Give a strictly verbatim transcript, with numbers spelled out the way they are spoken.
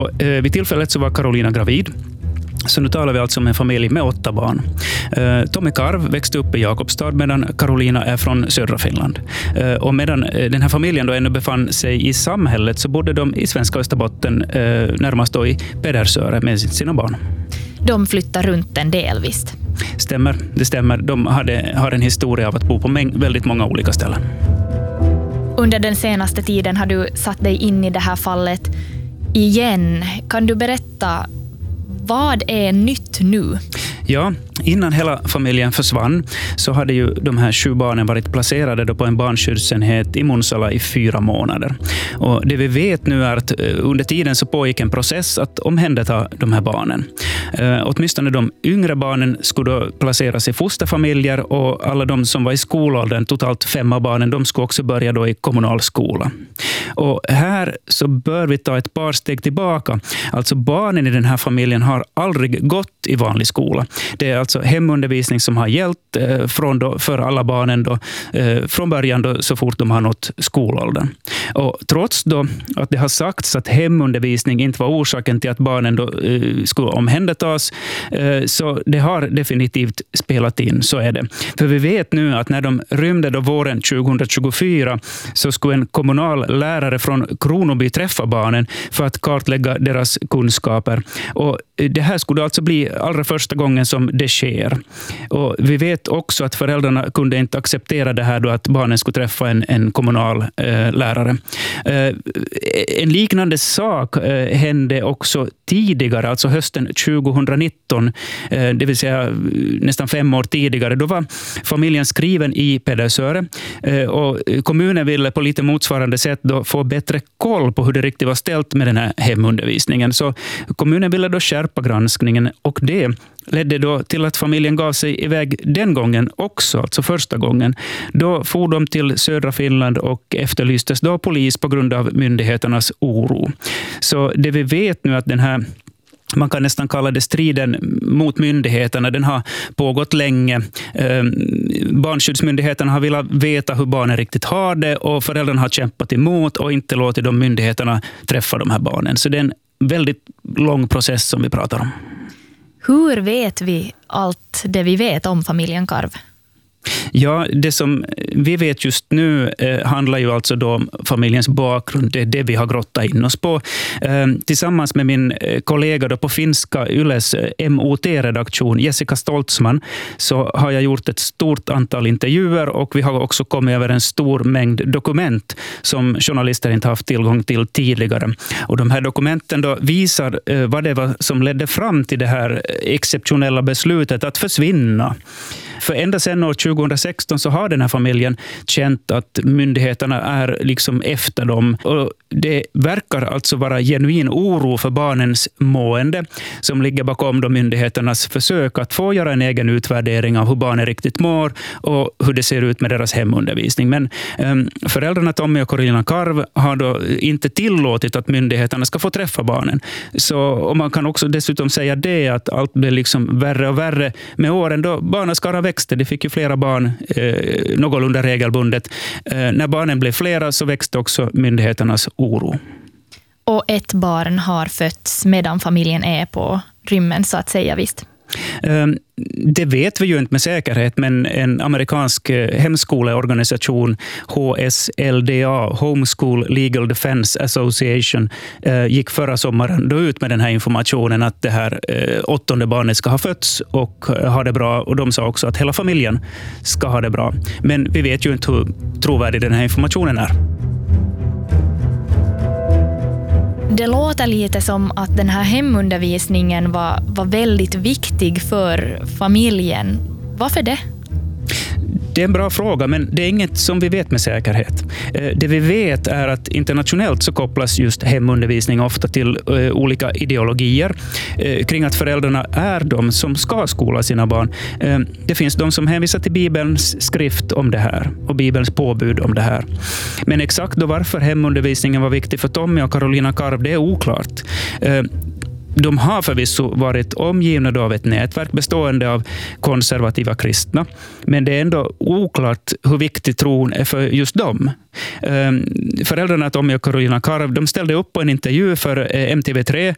Vid tillfället så var Carolina gravid. Så nu talar vi alltså om en familj med åtta barn. Tommy Karv växte upp i Jakobstad medan Carolina är från södra Finland. Och medan den här familjen då ännu befann sig i samhället så bodde de i svenska Österbotten, närmast då i Pedersöre med sina barn. De flyttar runt en del, visst? Stämmer, det stämmer. De hade, har en historia av att bo på mäng- väldigt många olika ställen. Under den senaste tiden har du satt dig in i det här fallet igen. Kan du berätta, vad är nytt nu? Ja, innan hela familjen försvann så hade ju de här sju barnen varit placerade då på en barnskyddsenhet i Munsala i fyra månader. Och det vi vet nu är att under tiden så pågick en process att omhänderta de här barnen. Eh, åtminstone de yngre barnen skulle då placeras i fosterfamiljer och alla de som var i skolåldern, totalt fem av barnen, de skulle också börja då i kommunal skola. Och här så bör vi ta ett par steg tillbaka. Alltså barnen i den här familjen har aldrig gått i vanlig skola. Det är alltså hemundervisning som har gällt eh, från då, för alla barnen då, eh, från början då, så fort de har nått skolåldern. Och trots då att det har sagts att hemundervisning inte var orsaken till att barnen då, eh, skulle omhändertas, eh, så det har definitivt spelat in, så är det. För vi vet nu att när de rymde då våren tjugohundratjugofyra så skulle en kommunal lärare från Kronoby träffa barnen för att kartlägga deras kunskaper. Och det här skulle alltså bli allra första gången som det sker. Och vi vet också att föräldrarna kunde inte acceptera det här då att barnen skulle träffa en, en kommunal eh, lärare. Eh, en liknande sak eh, hände också tidigare, alltså hösten tjugohundranitton, eh, det vill säga nästan fem år tidigare. Då var familjen skriven i Pedersöre eh, och kommunen ville på lite motsvarande sätt då få bättre koll på hur det riktigt var ställt med den här hemundervisningen. Så kommunen ville då skärpa granskningen och det ledde då till att familjen gav sig iväg den gången också, alltså första gången. Då for de till södra Finland och efterlystes då polis på grund av myndigheternas oro. Så det vi vet nu att den här, man kan nästan kalla det striden mot myndigheterna, den har pågått länge. Barnskyddsmyndigheterna har velat veta hur barnen riktigt har det och föräldrarna har kämpat emot och inte låtit de myndigheterna träffa de här barnen. Så det är en väldigt lång process som vi pratar om. Hur vet vi allt det vi vet om familjen Karv? Ja, det som vi vet just nu eh, handlar ju alltså då om familjens bakgrund. Det är det vi har grottat in oss på. Eh, tillsammans med min kollega då på finska Yles M O T-redaktion, Jessica Stoltzman, så har jag gjort ett stort antal intervjuer och vi har också kommit över en stor mängd dokument som journalister inte haft tillgång till tidigare. Och de här dokumenten då visar eh, vad det var som ledde fram till det här exceptionella beslutet att försvinna. För ända sedan år tjugohundrasexton så har den här familjen känt att myndigheterna är liksom efter dem. Och det verkar alltså vara genuin oro för barnens mående som ligger bakom de myndigheternas försök att få göra en egen utvärdering av hur barnen riktigt mår och hur det ser ut med deras hemundervisning. Men um, föräldrarna Tommy och Carolina Karv har då inte tillåtit att myndigheterna ska få träffa barnen. Så, och man kan också dessutom säga det att allt blir liksom värre och värre med åren då barnaskara växte. Det fick ju flera barn eh, någorlunda regelbundet. Eh, när barnen blev flera så växte också myndigheternas oro. Och ett barn har fötts medan familjen är på rymmen, så att säga, visst? Det vet vi ju inte med säkerhet, men en amerikansk hemskoleorganisation, H S L D A, Homeschool Legal Defense Association, gick förra sommaren då ut med den här informationen att det här åttonde barnet ska ha fötts och ha det bra, och de sa också att hela familjen ska ha det bra. Men vi vet ju inte hur trovärdig den här informationen är. Det låter lite som att den här hemundervisningen var, var väldigt viktig för familjen. Varför det? Det är en bra fråga, men det är inget som vi vet med säkerhet. Det vi vet är att internationellt så kopplas just hemundervisning ofta till olika ideologier kring att föräldrarna är de som ska skola sina barn. Det finns de som hänvisar till Bibelns skrift om det här och Bibelns påbud om det här. Men exakt då varför hemundervisningen var viktig för Tommy och Carolina Karv, det är oklart. De har förvisso varit omgivna av ett nätverk bestående av konservativa kristna, men det är ändå oklart hur viktig tron är för just dem. Föräldrarna Tommy och Carolina Karv, de ställde upp på en intervju för M T V tre